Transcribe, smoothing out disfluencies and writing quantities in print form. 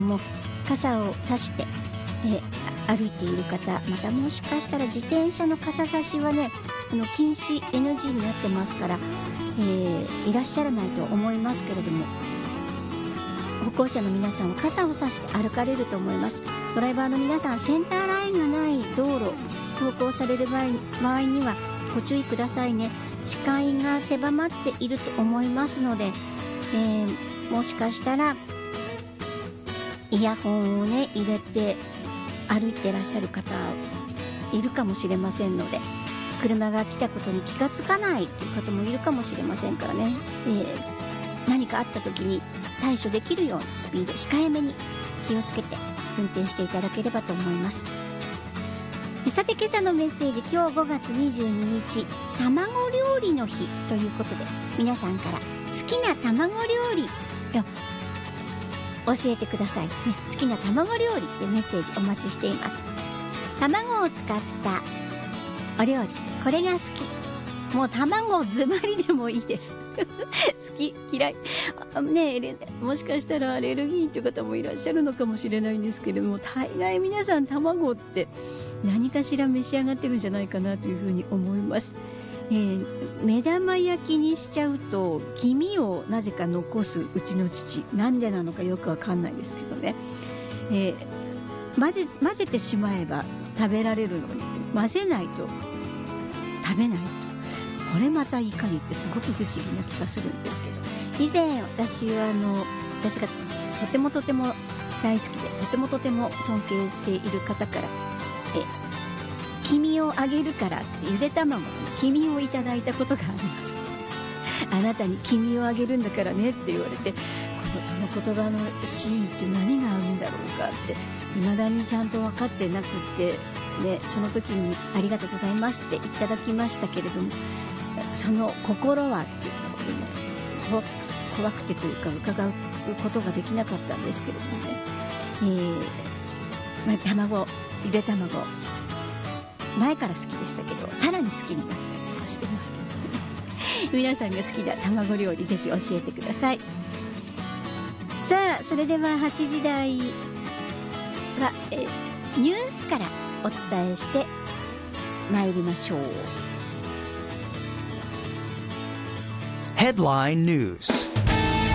も傘を差して、歩いている方、またもしかしたら自転車の傘差しはね禁止 NG になってますから、いらっしゃらないと思いますけれども、歩行者の皆さんは傘を差して歩かれると思います。ドライバーの皆さん、センターラインがない道路走行される場合にはご注意くださいね。視界が狭まっていると思いますので、もしかしたらイヤホンをね入れて歩いてらっしゃる方いるかもしれませんので、車が来たことに気がつかないという方もいるかもしれませんからね、何かあった時に対処できるようなスピード控えめに気をつけて運転していただければと思います。さて今朝のメッセージ、今日5月22日卵料理の日ということで、皆さんから好きな卵料理を教えてください、好きな卵料理でメッセージお待ちしています。卵を使ったお料理、これが好き、もう卵詰まりでもいいです好き嫌いね、もしかしたらアレルギーという方もいらっしゃるのかもしれないんですけれども、大概皆さん卵って何かしら召し上がってるんじゃないかなというふうに思います。目玉焼きにしちゃうと黄身をなぜか残すうちの父、なんでなのかよくわかんないですけどね、混ぜてしまえば食べられるのに混ぜないと食べないと、これまたいかにってすごく不思議な気がするんですけど、以前私がとても大好きでとても尊敬している方から黄身をあげるからってゆで卵に黄身をいただいたことがありますあなたに黄身をあげるんだからねって言われて、その言葉の真意って何があるんだろうかって未だにちゃんと分かってなくって、その時にありがとうございますっていただきましたけれども、その心はっていうのを怖くてというか伺うことができなかったんですけれどもね、ゆで卵前から好きでしたけど、さらに好きになったりとかしてますけどね皆さんが好きな卵料理ぜひ教えてください。さあそれでは8時台は、ニュースからお伝えしてまいりましょう。 Headline News